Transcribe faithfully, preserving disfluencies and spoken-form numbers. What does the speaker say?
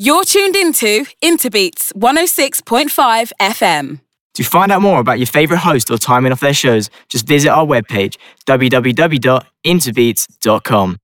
You're tuned into Interbeats one oh six point five F M. To find out more about your favourite host or timing of their shows, just visit our webpage, w w w dot interbeats dot com.